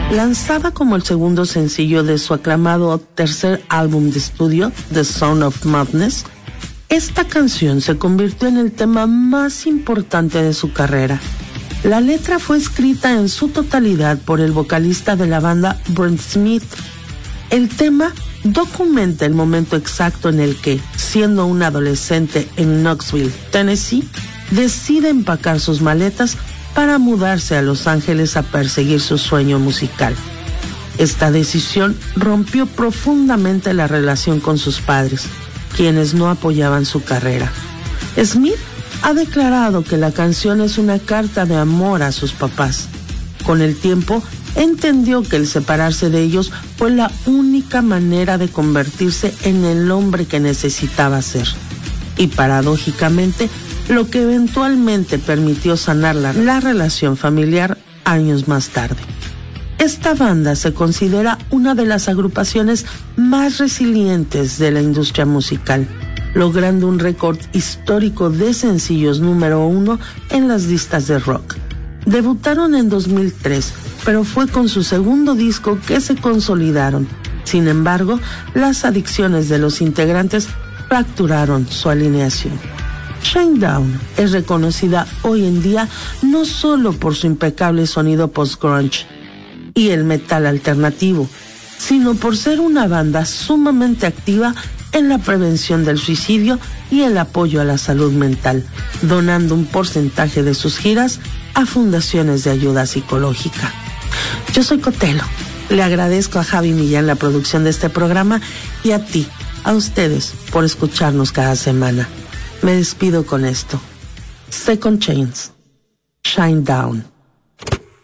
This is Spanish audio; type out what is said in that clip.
Lanzada como el segundo sencillo de su aclamado tercer álbum de estudio, The Sound of Madness, esta canción se convirtió en el tema más importante de su carrera. La letra fue escrita en su totalidad por el vocalista de la banda, Brent Smith. El tema documenta el momento exacto en el que, siendo un adolescente en Knoxville, Tennessee, decide empacar sus maletas para mudarse a Los Ángeles a perseguir su sueño musical. Esta decisión rompió profundamente la relación con sus padres, quienes no apoyaban su carrera. Smith ha declarado que la canción es una carta de amor a sus papás. Con el tiempo, entendió que el separarse de ellos fue la única manera de convertirse en el hombre que necesitaba ser. Y paradójicamente, lo que eventualmente permitió sanar la relación familiar años más tarde. Esta banda se considera una de las agrupaciones más resilientes de la industria musical, logrando un récord histórico de sencillos número 1 en las listas de rock. Debutaron en 2003, pero fue con su segundo disco que se consolidaron. Sin embargo, las adicciones de los integrantes fracturaron su alineación. Shinedown es reconocida hoy en día no solo por su impecable sonido post-grunge y el metal alternativo, sino por ser una banda sumamente activa en la prevención del suicidio y el apoyo a la salud mental, donando un porcentaje de sus giras a fundaciones de ayuda psicológica. Yo soy Cotelo. Le agradezco a Javi Millán la producción de este programa y a ti, a ustedes, por escucharnos cada semana. Me despido con esto. Second Chance, Shinedown.